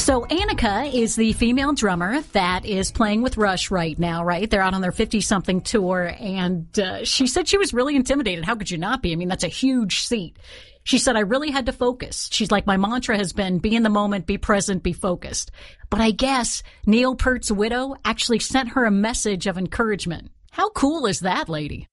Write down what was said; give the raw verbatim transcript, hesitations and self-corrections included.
So Annika is the female drummer that is playing with Rush right now, right? They're out on their fifty-something tour, and uh, she said she was really intimidated. How could you not be? I mean, that's a huge seat. She said, I really had to focus. She's like, my mantra has been be in the moment, be present, be focused. But I guess Neil Peart's widow actually sent her a message of encouragement. How cool is that, lady?